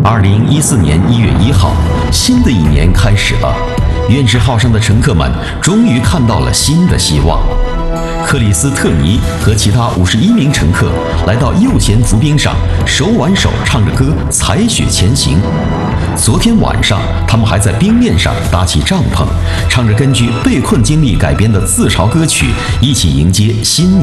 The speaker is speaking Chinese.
2014年1月1号，新的一年开始了。愿之号上的乘客们终于看到了新的希望。克里斯特尼和其他51名乘客来到右前浮冰上，手挽手唱着歌，踩雪前行。昨天晚上，他们还在冰面上搭起帐篷，唱着根据被困经历改编的自嘲歌曲，一起迎接新年。